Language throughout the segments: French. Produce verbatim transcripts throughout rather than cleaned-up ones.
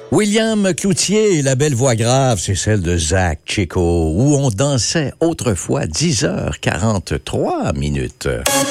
William Cloutier et la belle voix grave, c'est celle de Zach Chico, où on dansait autrefois dix heures quarante-trois minutes.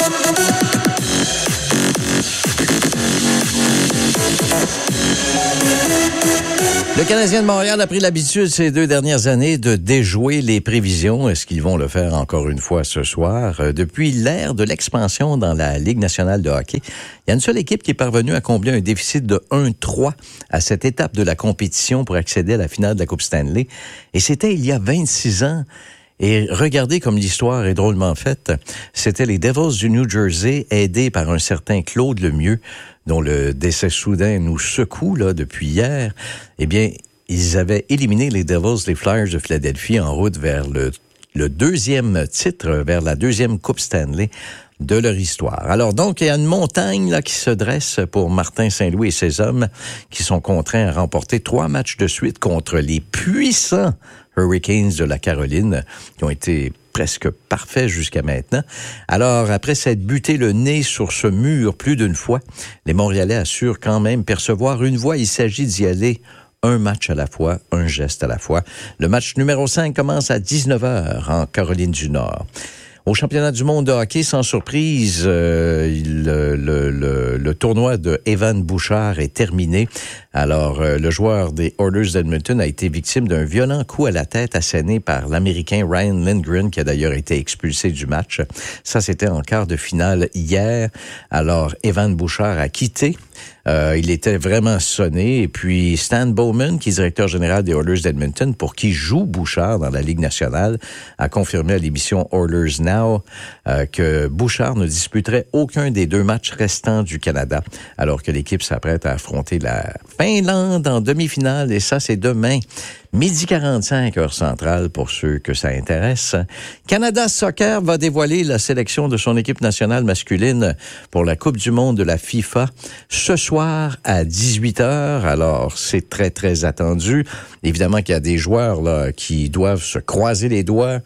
Le Canadien de Montréal a pris l'habitude ces deux dernières années de déjouer les prévisions. Est-ce qu'ils vont le faire encore une fois ce soir? Depuis l'ère de l'expansion dans la Ligue nationale de hockey, il y a une seule équipe qui est parvenue à combler un déficit de un trois à cette étape de la compétition pour accéder à la finale de la Coupe Stanley. Et c'était il y a vingt-six ans. Et regardez comme l'histoire est drôlement faite. C'était les Devils du New Jersey, aidés par un certain Claude Lemieux, dont le décès soudain nous secoue là depuis hier. Eh bien, ils avaient éliminé les Devils, les Flyers de Philadelphie, en route vers le, le deuxième titre, vers la deuxième Coupe Stanley de leur histoire. Alors donc, il y a une montagne là qui se dresse pour Martin Saint-Louis et ses hommes qui sont contraints à remporter trois matchs de suite contre les puissants Hurricanes de la Caroline, qui ont été presque parfaits jusqu'à maintenant. Alors, après s'être buté le nez sur ce mur plus d'une fois, les Montréalais assurent quand même percevoir une voie. Il s'agit d'y aller un match à la fois, un geste à la fois. Le match numéro cinq commence à dix-neuf heures en Caroline du Nord. Au championnat du monde de hockey, sans surprise, euh, le, le, le, le tournoi de Evan Bouchard est terminé. Alors, euh, le joueur des Oilers d'Edmonton a été victime d'un violent coup à la tête asséné par l'Américain Ryan Lindgren, qui a d'ailleurs été expulsé du match. Ça, c'était en quart de finale hier. Alors, Evan Bouchard a quitté. Euh, il était vraiment sonné. Et puis, Stan Bowman, qui est directeur général des Oilers d'Edmonton, pour qui joue Bouchard dans la Ligue nationale, a confirmé à l'émission Oilers Now euh, que Bouchard ne disputerait aucun des deux matchs restants du Canada, alors que l'équipe s'apprête à affronter la Finlande en demi-finale. Et ça, c'est demain, midi quarante-cinq, heure centrale, pour ceux que ça intéresse. Canada Soccer va dévoiler la sélection de son équipe nationale masculine pour la Coupe du monde de la FIFA ce soir à dix-huit heures. Alors, c'est très, très attendu. Évidemment qu'il y a des joueurs là qui doivent se croiser les doigts,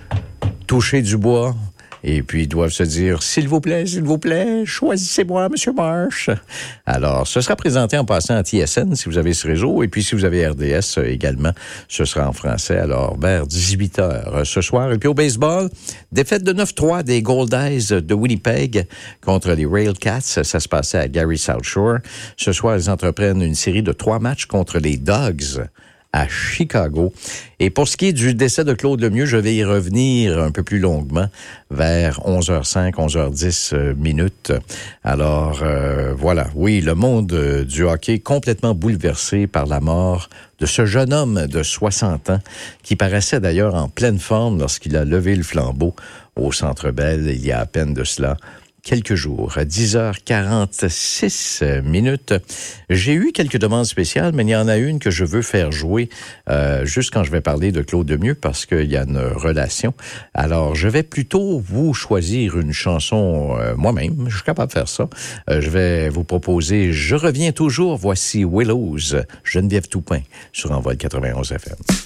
toucher du bois, et puis ils doivent se dire « S'il vous plaît, s'il vous plaît, choisissez-moi, Monsieur Marsh ». Alors, ce sera présenté en passant à T S N, si vous avez ce réseau, et puis si vous avez R D S également, ce sera en français, alors vers dix-huit heures ce soir. Et puis au baseball, défaite de neuf trois des Goldies de Winnipeg contre les Railcats. Ça se passait à Gary South Shore. Ce soir, ils entreprennent une série de trois matchs contre les Dogs à Chicago. Et pour ce qui est du décès de Claude Lemieux, je vais y revenir un peu plus longuement vers onze heures cinq, onze heures dix euh, minutes. Alors, euh, voilà. Oui, le monde euh, du hockey complètement bouleversé par la mort de ce jeune homme de soixante ans qui paraissait d'ailleurs en pleine forme lorsqu'il a levé le flambeau au Centre Bell il y a à peine de cela quelques jours, à dix heures quarante-six minutes. J'ai eu quelques demandes spéciales, mais il y en a une que je veux faire jouer euh, juste quand je vais parler de Claude Lemieux, parce qu'il y a une relation. Alors, je vais plutôt vous choisir une chanson euh, moi-même. Je suis capable de faire ça. Euh, je vais vous proposer « Je reviens toujours ». Voici Willows, Geneviève Toupin, sur Envol quatre-vingt-onze F M.